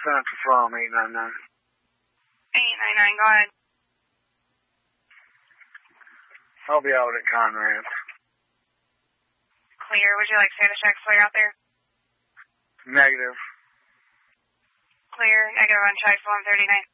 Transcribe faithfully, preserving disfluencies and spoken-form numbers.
Central from eight nine nine. eight nine nine, go ahead. I'll be out at Conrad. Clear. Would you like status check clear out there? Negative. Clear. Negative on Tri one thirty-nine.